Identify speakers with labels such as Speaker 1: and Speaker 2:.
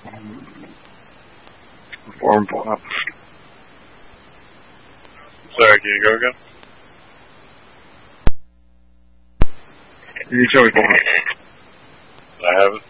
Speaker 1: Reform pop.
Speaker 2: Sorry, can you go again?
Speaker 1: You can show me pop.
Speaker 2: I haven't.